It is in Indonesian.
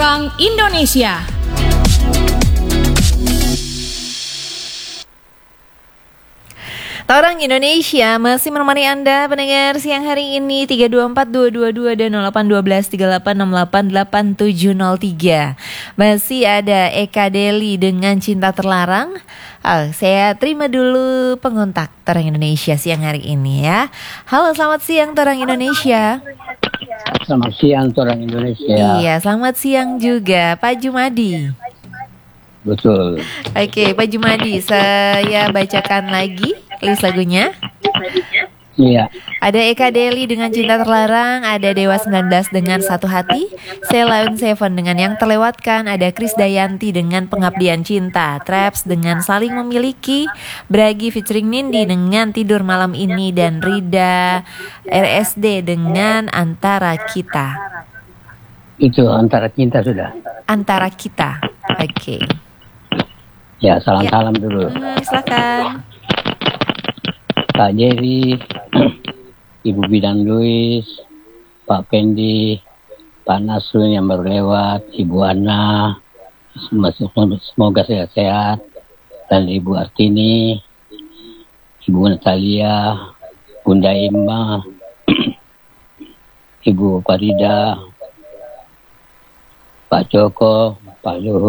Torang Indonesia. Torang Indonesia masih menemani Anda pendengar siang hari ini 3242222 dan 081238688703. Masih ada Eka Deli dengan Cinta Terlarang. Saya terima dulu pengontak Torang Indonesia siang hari ini ya. Halo, selamat siang Torang Indonesia. Selamat siang Torang Indonesia. Iya, selamat siang juga Pak Jumadi. Betul. Oke, Pak Jumadi, saya bacakan lagi list lagunya. Iya. Ada Eka Deli dengan Cinta Terlarang, ada Dewa 19 dengan Satu Hati, Sheila on Seven dengan Yang Terlewatkan, ada Kris Dayanti dengan Pengabdian Cinta, Traps dengan Saling Memiliki, Bragi featuring Nindi dengan Tidur Malam Ini, dan Rida RSD dengan Antara Kita. Itu Antara Cinta sudah. Antara Kita. Oke. Ya, salam-salam dulu. Silakan. Pak Jerry, Ibu Bidan Luis, Pak Pendi, Pak Nasrun yang baru lewat, Ibu Ana, semoga sehat-sehat, dan Ibu Artini, Ibu Natalia, Bunda Imma, Ibu Farida, Pak Joko, Pak Luhut.